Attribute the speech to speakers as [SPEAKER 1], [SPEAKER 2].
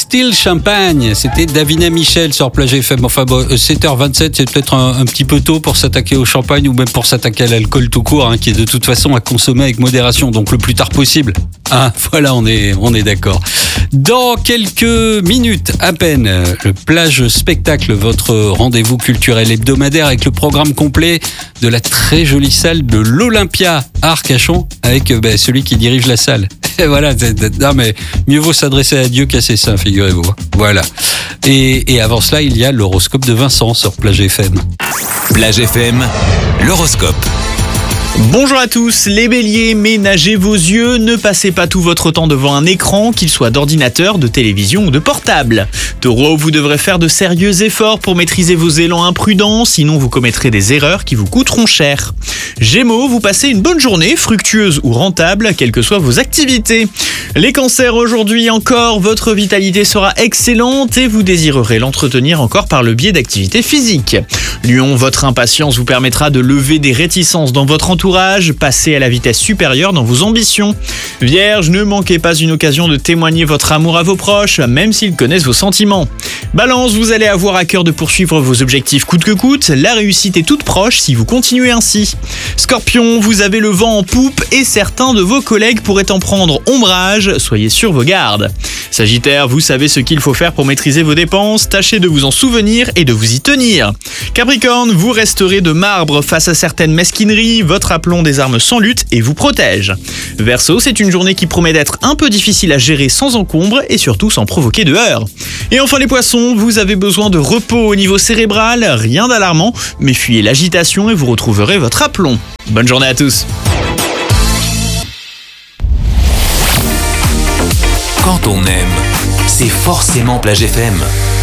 [SPEAKER 1] Still Champagne, c'était Davina Michel sur Plage FM. Enfin bon, 7h27, c'est peut-être un petit peu tôt pour s'attaquer au champagne ou même pour s'attaquer à l'alcool tout court, qui est de toute façon à consommer avec modération, donc le plus tard possible. Voilà, on est d'accord. Dans quelques minutes à peine, le Plage Spectacle, votre rendez-vous culturel hebdomadaire avec le programme complet de la très jolie salle de l'Olympia à Arcachon avec celui qui dirige la salle. Et voilà, non mais mieux vaut s'adresser à Dieu qu'à ses saints, figurez-vous. Voilà. Et avant cela, il y a l'horoscope de Vincent sur Plage FM.
[SPEAKER 2] Plage FM, l'horoscope.
[SPEAKER 3] Bonjour à tous, les béliers, ménagez vos yeux, ne passez pas tout votre temps devant un écran, qu'il soit d'ordinateur, de télévision ou de portable. Taureau, vous devrez faire de sérieux efforts pour maîtriser vos élans imprudents, sinon vous commettrez des erreurs qui vous coûteront cher. Gémeaux, vous passez une bonne journée, fructueuse ou rentable, quelles que soient vos activités. Les cancers, aujourd'hui encore, votre vitalité sera excellente et vous désirerez l'entretenir encore par le biais d'activités physiques. Lion, votre impatience vous permettra de lever des réticences dans votre entourage, passez à la vitesse supérieure dans vos ambitions. Vierge, ne manquez pas une occasion de témoigner votre amour à vos proches, même s'ils connaissent vos sentiments. Balance, vous allez avoir à cœur de poursuivre vos objectifs coûte que coûte, la réussite est toute proche si vous continuez ainsi. Scorpion, vous avez le vent en poupe et certains de vos collègues pourraient en prendre ombrage, soyez sur vos gardes. Sagittaire, vous savez ce qu'il faut faire pour maîtriser vos dépenses, tâchez de vous en souvenir et de vous y tenir. Capricorne, vous resterez de marbre face à certaines mesquineries, votre aplomb désarme sans lutte et vous protège. Verseau, c'est une journée qui promet d'être un peu difficile à gérer sans encombre et surtout sans provoquer de heurts. Et enfin les poissons, vous avez besoin de repos au niveau cérébral, rien d'alarmant, mais fuyez l'agitation et vous retrouverez votre aplomb. Bonne journée à tous.
[SPEAKER 2] Quand on aime, c'est forcément Plage FM.